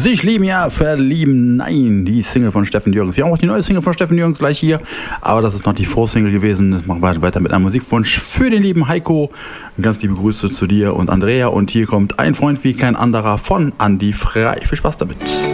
Sich lieben, ja, verlieben, nein, die Single von Steffen Jürgens. Wir haben auch die neue Single von Steffen Jürgens gleich hier, aber das ist noch die Vorsingle gewesen. Jetzt machen wir weiter mit einem Musikwunsch für den lieben Heiko. Ganz liebe Grüße zu dir und Andrea und hier kommt Ein Freund wie kein anderer von Andi Frei. Viel Spaß damit.